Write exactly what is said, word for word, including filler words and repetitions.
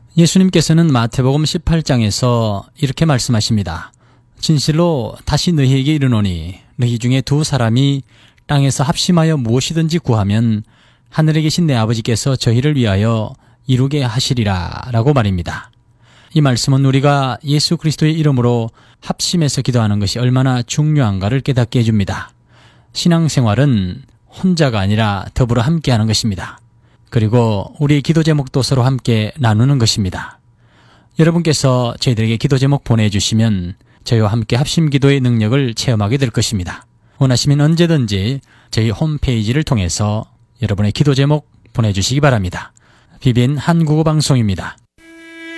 예수님께서는 마태복음 십팔 장에서 이렇게 말씀하십니다. 진실로 다시 너희에게 이르노니 너희 중에 두 사람이 땅에서 합심하여 무엇이든지 구하면 하늘에 계신 내 아버지께서 저희를 위하여 이루게 하시리라 라고 말입니다. 이 말씀은 우리가 예수 그리스도의 이름으로 합심해서 기도하는 것이 얼마나 중요한가를 깨닫게 해줍니다. 신앙생활은 혼자가 아니라 더불어 함께하는 것입니다. 그리고 우리의 기도 제목도 서로 함께 나누는 것입니다. 여러분께서 저희들에게 기도 제목 보내주시면 저희와 함께 합심기도의 능력을 체험하게 될 것입니다. 원하시면 언제든지 저희 홈페이지를 통해서 여러분의 기도 제목 보내주시기 바랍니다. 비비엔 한국어 방송입니다.